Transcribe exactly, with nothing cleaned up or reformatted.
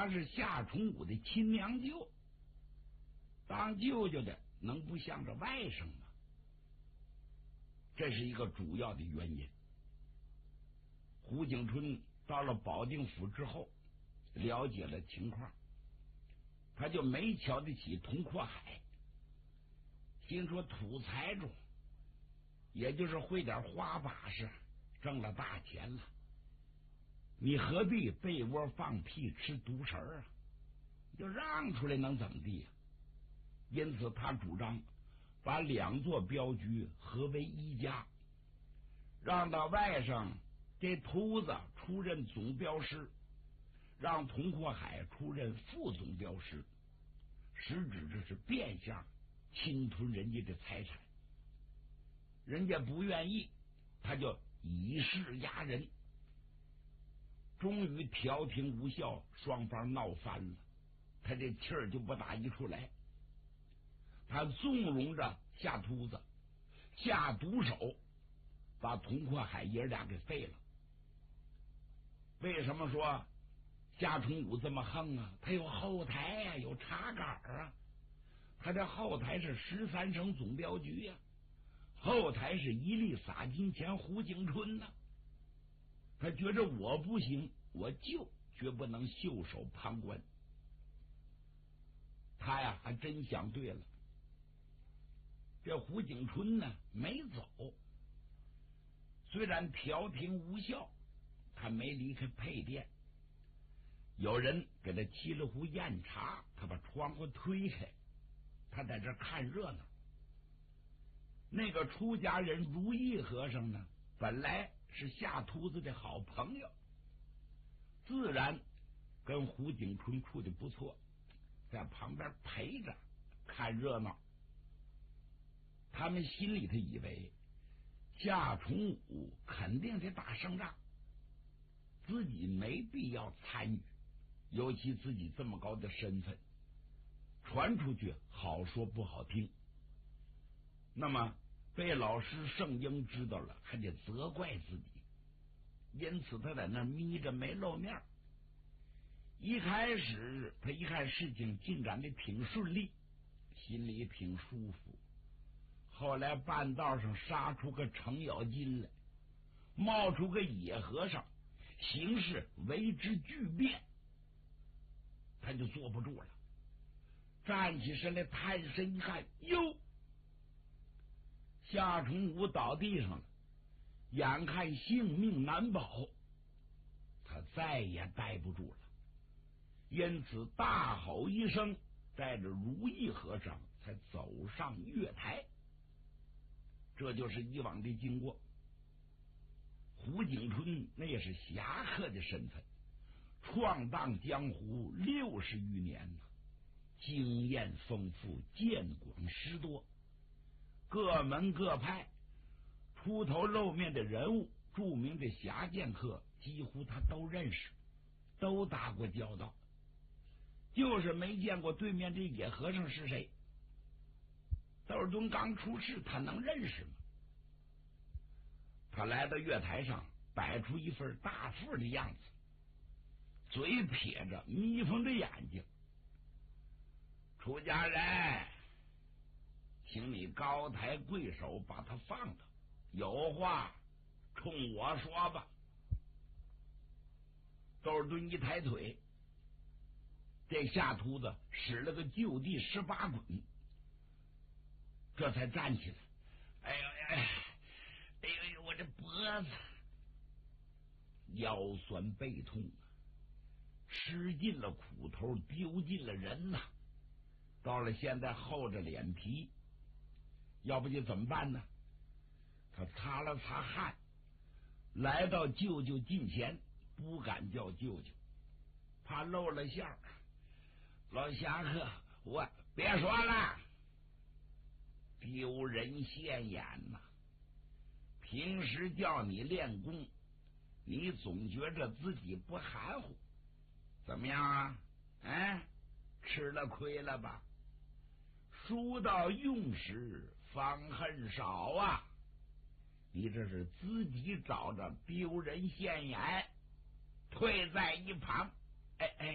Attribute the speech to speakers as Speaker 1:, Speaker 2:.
Speaker 1: 他是夏崇武的亲娘舅，当舅舅的能不像着外甥吗？这是一个主要的原因。胡景春到了保定府之后，了解了情况，他就没瞧得起佟阔海，心说土财主，也就是会点花把式，挣了大钱了，你何必被窝放屁吃独食啊？就让出来能怎么地呀？因此他主张把两座镖局合为一家，让到外甥这秃子出任总镖师，让佟阔海出任副总镖师，实质这是变相侵吞人家的财产。人家不愿意，他就以势压人，终于调停无效，双方闹翻了，他这气儿就不打一处来。他纵容着夏秃子下毒手，把佟阔海爷俩给废了。为什么说夏崇武这么横啊？他有后台呀、啊，有茶杆啊。他这后台是十三省总镖局呀、啊，后台是一力撒金钱胡景春呐、啊。他觉着我不行，我就绝不能袖手旁观。他呀还真想对了。这胡景春呢没走，虽然调停无效，他没离开配殿。有人给他沏了壶酽茶，他把窗户推开，他在这看热闹。那个出家人如意和尚呢，本来是夏秃子的好朋友，自然跟胡景春处的不错，在旁边陪着看热闹。他们心里头以为夏崇武肯定得打胜仗，自己没必要参与，尤其自己这么高的身份传出去好说不好听，那么被老师圣婴知道了还得责怪自己，因此他在那眯着没露面。一开始他一看事情进展的挺顺利，心里挺舒服，后来半道上杀出个程咬金来，冒出个野和尚，形势为之巨变，他就坐不住了，站起身来探身一看，哟，夏崇武倒地上了，眼看性命难保，他再也待不住了，因此大吼一声，带着如意和尚才走上月台。这就是以往的经过。胡景春那也是侠客的身份，闯荡江湖六十余年呢，经验丰富，见广识多，各门各派出头露面的人物，著名的侠剑客几乎他都认识，都打过交道，就是没见过对面这野和尚是谁。窦尔敦刚出世，他能认识吗？他来到月台上，摆出一份大富的样子，嘴撇着，眯缝着眼睛。出家人，请你高抬贵手，把他放了，有话冲我说吧。窦尔敦一抬腿，这夏秃子使了个就地十八滚，这才站起来。哎呦哎，哎呦，我这脖子腰酸背痛，吃尽了苦头，丢尽了人呐、啊！到了现在厚着脸皮，要不就怎么办呢？他擦了擦汗，来到舅舅近前，不敢叫舅舅，怕露了馅儿。老侠客，我别说了，丢人现眼呐！平时叫你练功，你总觉着自己不含糊，怎么样啊？哎，吃了亏了吧？书到用时方恨少啊！你这是自己找着丢人现眼，退在一旁。哎哎。